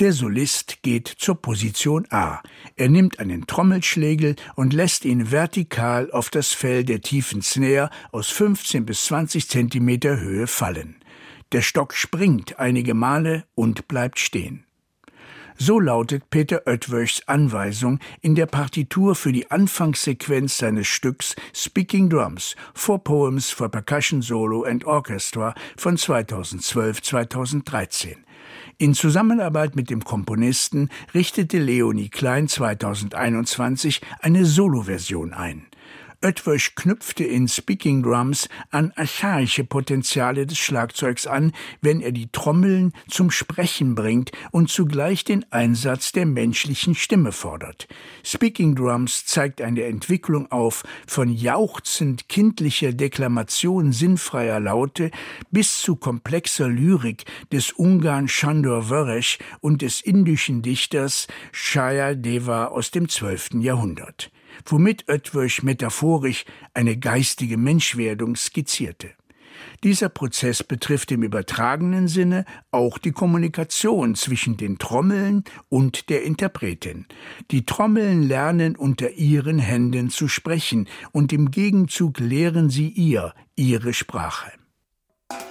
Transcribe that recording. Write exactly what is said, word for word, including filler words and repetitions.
Der Solist geht zur Position A. Er nimmt einen Trommelschlägel und lässt ihn vertikal auf das Fell der tiefen Snare aus fünfzehn bis zwanzig Zentimeter Höhe fallen. Der Stock springt einige Male und bleibt stehen. So lautet Peter Oetwöchs Anweisung in der Partitur für die Anfangssequenz seines Stücks Speaking Drums, Four Poems for Percussion Solo and Orchestra von zweitausendzwölf bis zweitausenddreizehn. In Zusammenarbeit mit dem Komponisten richtete Leonie Klein zweitausendeinundzwanzig eine Soloversion ein. Oetwöch knüpfte in Speaking Drums an archaische Potenziale des Schlagzeugs an, wenn er die Trommeln zum Sprechen bringt und zugleich den Einsatz der menschlichen Stimme fordert. Speaking Drums zeigt eine Entwicklung auf von jauchzend kindlicher Deklamation sinnfreier Laute bis zu komplexer Lyrik des Ungarn Sándor Vörös und des indischen Dichters Shaya Deva aus dem zwölften Jahrhundert. Womit Oetwöch metaphorisch eine geistige Menschwerdung skizzierte. Dieser Prozess betrifft im übertragenen Sinne auch die Kommunikation zwischen den Trommeln und der Interpretin. Die Trommeln lernen unter ihren Händen zu sprechen und im Gegenzug lehren sie ihr ihre Sprache.